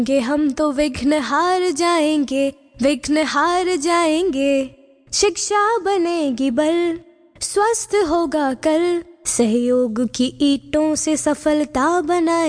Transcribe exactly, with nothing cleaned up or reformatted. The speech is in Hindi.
गे हम तो विघ्न हार जाएंगे, विघ्न हार जाएंगे। शिक्षा बनेगी बल, स्वस्थ होगा कल, सहयोग की ईंटों से सफलता बनाए